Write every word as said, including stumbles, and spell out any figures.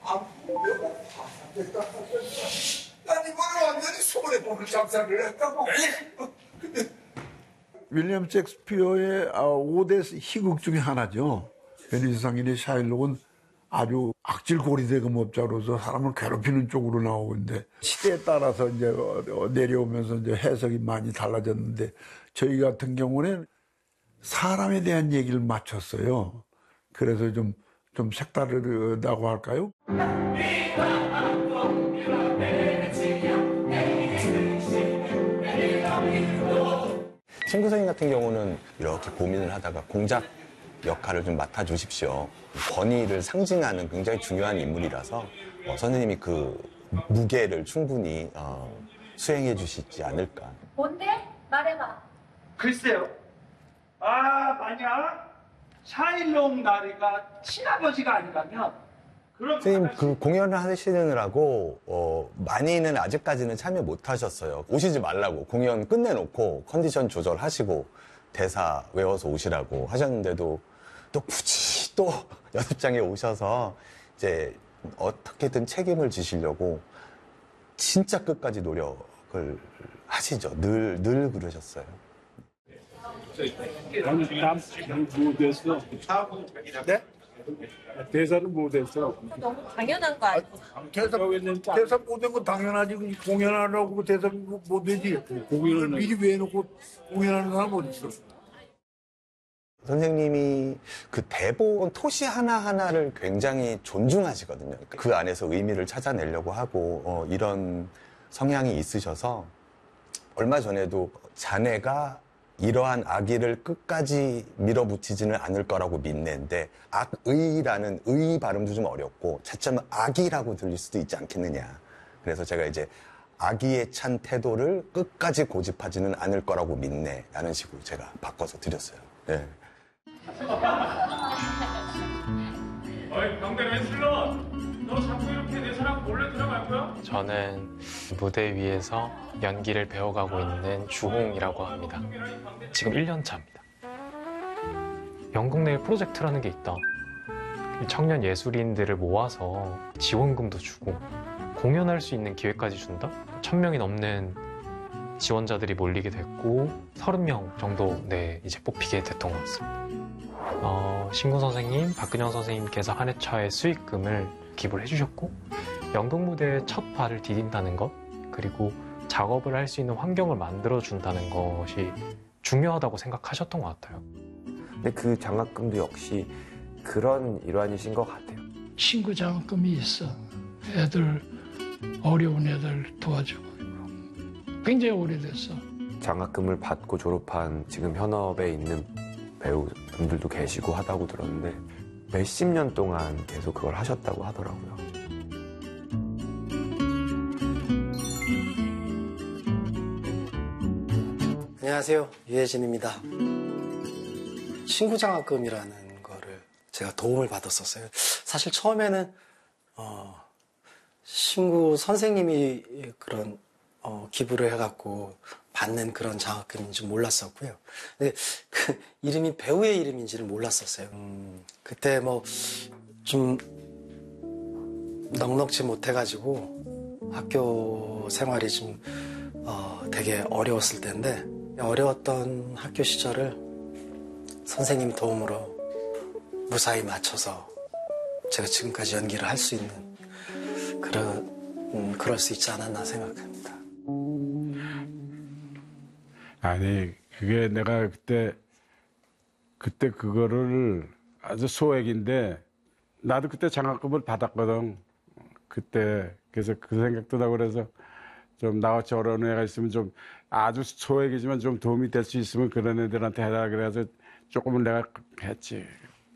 안 보려고 난 이번에 완전히 손해보는 장사를 했다고. 윌리엄 셰익스피어의 오 대 희극 중에 하나죠. 베니스 상인의 샤일록은 아주 악질 고리대금업자로서 사람을 괴롭히는 쪽으로 나오고 있는데 시대에 따라서 이제 내려오면서 이제 해석이 많이 달라졌는데 저희 같은 경우는 사람에 대한 얘기를 맞췄어요. 그래서 좀, 좀 색다르다고 할까요? 친구 선생님 같은 경우는 이렇게 고민을 하다가 공작 역할을 좀 맡아주십시오. 권위를 상징하는 굉장히 중요한 인물이라서 어, 선생님이 그 무게를 충분히 어, 수행해 주시지 않을까. 뭔데? 말해봐. 글쎄요. 아, 만약 샤일록 나리가 친아버지가 아니라면 선생님 그 공연을 하시느라고 어, 많이는 아직까지는 참여 못 하셨어요. 오시지 말라고 공연 끝내놓고 컨디션 조절하시고 대사 외워서 오시라고 하셨는데도 또 굳이 또 연습장에 오셔서 이제 어떻게든 책임을 지시려고 진짜 끝까지 노력을 하시죠. 늘, 늘 그러셨어요. 나는 남 못했어. 네? 대사는 못했어. 너무 당연한 거 아니야? 대사, 대사 못한 건 당연하지. 공연하라고 대사 못되지. 공연을 미리 왜 해놓고 공연하는 사람 어디 있어? 선생님이 그 대본 토시 하나하나를 굉장히 존중하시거든요. 그 안에서 의미를 찾아내려고 하고 어, 이런 성향이 있으셔서 얼마 전에도 자네가 이러한 악의를 끝까지 밀어붙이지는 않을 거라고 믿는데 악의라는 의 발음도 좀 어렵고 차츰 악이라고 들릴 수도 있지 않겠느냐. 그래서 제가 이제 악의에 찬 태도를 끝까지 고집하지는 않을 거라고 믿네 라는 식으로 제가 바꿔서 드렸어요. 네. 어이 병대 렌슬러, 너 자꾸 이렇게 내 사람 몰래 들어갈 거야? 저는 무대 위에서 연기를 배워가고 있는 주홍이라고 합니다. 지금 일 년 차입니다. 연극 내 프로젝트라는 게 있다. 청년 예술인들을 모아서 지원금도 주고 공연할 수 있는 기회까지 준다? 천 명이 넘는 지원자들이 몰리게 됐고 서른 명 정도 네, 이제 뽑히게 됐던 것 같습니다. 어, 신구 선생님, 박근영 선생님께서 한 회차의 수익금을 기부를 해주셨고 연극 무대에 첫 발을 디딘다는 것 그리고 작업을 할 수 있는 환경을 만들어준다는 것이 중요하다고 생각하셨던 것 같아요. 근데 그 장학금도 역시 그런 일환이신 것 같아요. 신구 장학금이 있어. 애들, 어려운 애들 도와주고 굉장히 오래됐어. 장학금을 받고 졸업한 지금 현업에 있는 배우분들도 계시고 하다고 들었는데 몇십 년 동안 계속 그걸 하셨다고 하더라고요. 안녕하세요. 유해진입니다. 신구장학금이라는 거를 제가 도움을 받았었어요. 사실 처음에는 어, 신구 선생님이 그런 어, 기부를 해갖고 받는 그런 장학금인 줄 몰랐었고요. 근데 그 이름이 배우의 이름인지를 몰랐었어요. 음, 그때 뭐 좀 넉넉지 못해가지고 학교 생활이 좀 어, 되게 어려웠을 때인데 어려웠던 학교 시절을 선생님이 도움으로 무사히 맞춰서 제가 지금까지 연기를 할 수 있는 그런 음, 그럴 수 있지 않았나 생각합니다. 아니 그게 내가 그때 그때 그거를 아주 소액인데 나도 그때 장학금을 받았거든. 그때 그래서 그 생각도 나고 그래서 좀 나같이 어려운 애가 있으면 좀 아주 소액이지만 좀 도움이 될 수 있으면 그런 애들한테 해라 그래서 조금은 내가 했지.